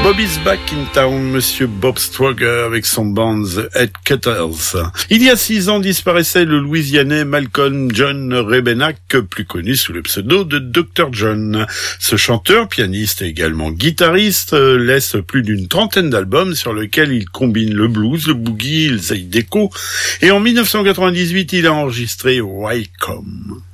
Bobby's Back in Town, Monsieur Bob Strugger avec son band The Headcutters. Il y a 6 ans disparaissait le Louisianais Malcolm John Rebennack, plus connu sous le pseudo de Dr. John. Ce chanteur, pianiste et également guitariste, laisse plus d'une trentaine d'albums sur lesquels il combine le blues, le boogie, le zydeco, et en 1998 il a enregistré Welcome.